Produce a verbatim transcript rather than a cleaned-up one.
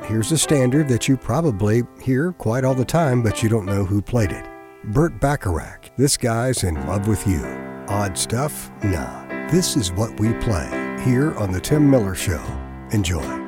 here's a standard that you probably hear quite all the time, but you don't know who played it. Burt Bacharach, This Guy's in Love with You. Odd stuff? Nah. This is what we play here on The Tim Miller Show. Enjoy.